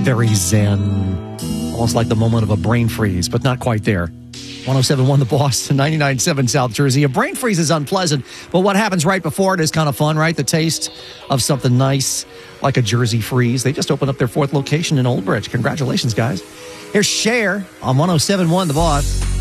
Very zen. Almost like the moment of a brain freeze, but not quite there. 107.1 The Boss, 99.7 South Jersey. A brain freeze is unpleasant, but what happens right before it is kind of fun, right? The taste of something nice, like a Jersey freeze. They just opened up their 4th location in Old Bridge. Congratulations, guys. Here's Cher on 107.1 The Boss.